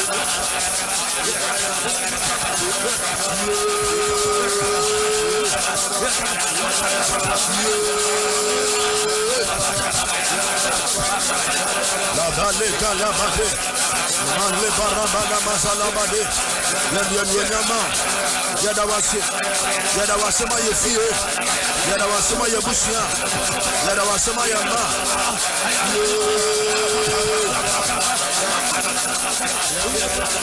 La vallée Calabade, Manle Barabana Masalabade, Yanyama, Yadawasema Yefie, Yadawasema Yabusia, Yadawasema Yama.